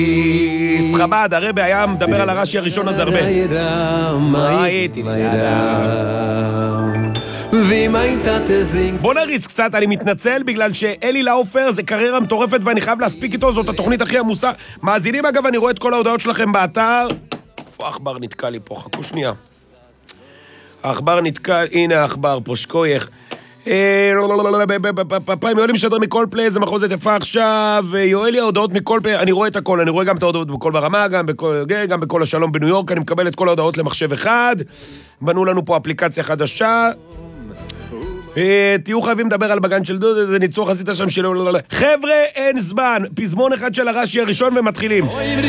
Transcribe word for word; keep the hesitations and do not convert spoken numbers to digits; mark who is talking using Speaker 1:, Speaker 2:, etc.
Speaker 1: חב"ד, הרבי היה מדבר על הרש"י הראשון הזה הרבה. מה הייתי? בוא נריץ קצת, אני מתנצל בגלל שאלי לאופר זה קריירה מטורפת ואני חייב להספיק איתו, זאת התוכנית הכי עמוסה. מאזינים אגב, אני רואה את כל ההודעות שלכם באתר. איפה האחבר נתקע לי פה? חכו שנייה. האחבר נתקע, הנה האחבר פה, שקוייך. פעם יואלי משדר מכל פלי, איזה מחוזת יפה עכשיו, יואלי ההודעות מכל פלי, אני רואה את הכל, אני רואה גם את ההודעות בכל ברמה, גם בכל, גם בכל השלום בניו יורק, אני מקבל את כל ההודעות למחשב אחד, בנו לנו פה אפליקציה חדשה, תהיו חייבים לדבר על בגן של דוד, זה ניצוח עשית שם שלו, חבר'ה אין זמן, פזמון אחד של הרש"י הראשון ומתחילים.